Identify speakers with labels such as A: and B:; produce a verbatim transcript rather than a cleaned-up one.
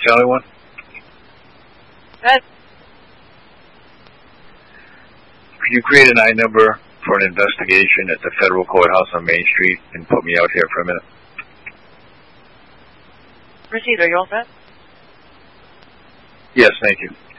A: Charlie one?
B: That.
A: Could you create an I number for an investigation at the federal courthouse on Main Street and put me out here for a minute?
B: Proceed, are you all set?
A: Yes, thank you.